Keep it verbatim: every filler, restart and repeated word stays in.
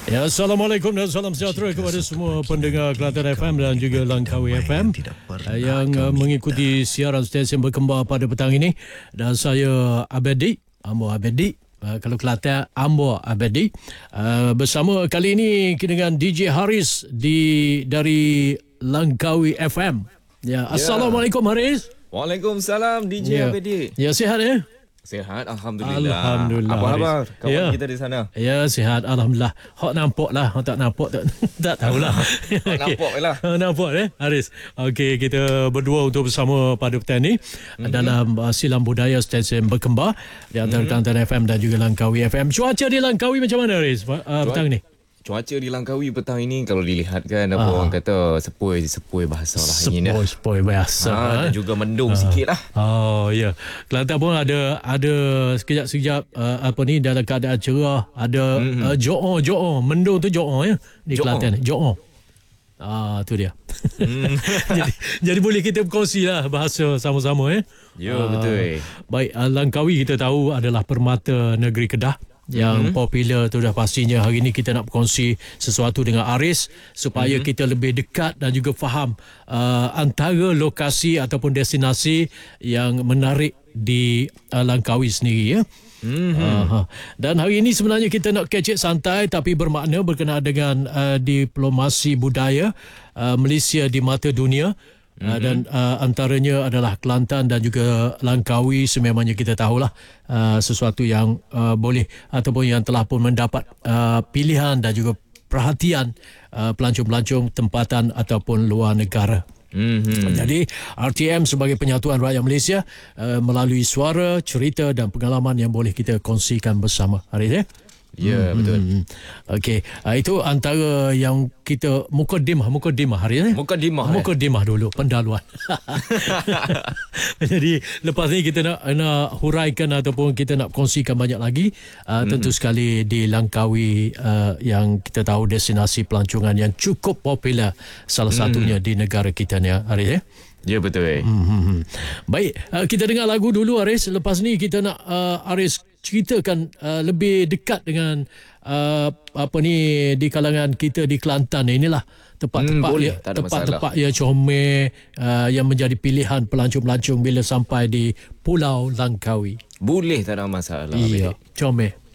Ya, Assalamualaikum dan salam sejahtera kepada semua pendengar Kelantan F M dan juga Langkawi F M yang uh, mengikuti siaran stesen berkembar pada petang ini. Dan saya Abedi, Ambo Abedi. Uh, kalau Kelantan, Ambo Abedi. Uh, bersama kali ini dengan D J Haris di dari Langkawi F M. Ya, Assalamualaikum ya. Haris. Waalaikumsalam D J ya. Abedi. Ya, sihat ya? Sihat, Alhamdulillah. Alhamdulillah. Apa khabar kawan ya. kita di sana? Ya, sihat, Alhamdulillah. Hak nampak lah, hak tak nampak tak, tak tahulah. Hak nampak je lah. Nampak eh, Haris. Okey, kita berdua untuk bersama pada petang ni mm-hmm. dalam uh, silam budaya stesen berkembar di antara mm-hmm. Kelantan F M dan juga Langkawi F M. Cuaca di Langkawi macam mana, Haris, uh, petang ni? Cuaca di Langkawi petang ini kalau dilihat kan apa ah. orang kata sepoi-sepoi bahasa lah ini. Sepoi-sepoi bahasa. Ha, dan juga mendung ah. sikit lah. Oh ya. Yeah. Kelantan pun ada ada sekejap-sekejap uh, apa ni dalam keadaan cerah, ada mm-hmm. uh, jo'o jo'o, mendung tu jo'o ya di jo-o. Kelantan. Jo'o. Ah, tu dia. Mm. jadi, jadi boleh kita berkongsi lah bahasa sama-sama ya. Ya, uh, betul. Baik, uh, Langkawi kita tahu adalah permata negeri Kedah. Yang mm-hmm. popular tu dah pastinya hari ni kita nak berkongsi sesuatu dengan Aris supaya mm-hmm. kita lebih dekat dan juga faham uh, antara lokasi ataupun destinasi yang menarik di uh, Langkawi sendiri ya. Mm-hmm. Uh, dan hari ini sebenarnya kita nak kecek santai tapi bermakna berkenaan dengan uh, diplomasi budaya uh, Malaysia di mata dunia. Mm-hmm. Uh, dan uh, antaranya adalah Kelantan dan juga Langkawi. Sememangnya kita tahulah uh, sesuatu yang uh, boleh ataupun yang telah pun mendapat uh, pilihan dan juga perhatian uh, pelancong-pelancong tempatan ataupun luar negara. Mm-hmm. Jadi R T M sebagai penyatuan rakyat Malaysia uh, melalui suara, cerita dan pengalaman yang boleh kita kongsikan bersama hari ini. Ya, hmm, betul. Okey, uh, itu antara yang kita mukadimah mukadimah hari ini. Mukadimah. Mukadimah eh? dulu, pendahuluan. Jadi lepas ni kita nak nak huraikan ataupun kita nak kongsikan banyak lagi uh, hmm. tentu sekali di Langkawi uh, yang kita tahu destinasi pelancongan yang cukup popular salah satunya hmm. di negara kita ni hari ini. Ya, betul. Eh. Hmm. Baik, uh, kita dengar lagu dulu Aris. Lepas ni kita nak uh, Aris ceritakan uh, lebih dekat dengan uh, apa ni di kalangan kita di Kelantan. Inilah tempat-tempat hmm, ya, tempat-tempat yang comel uh, yang menjadi pilihan pelancong-pelancong bila sampai di Pulau Langkawi. Boleh, tak ada masalah. Iya, comel.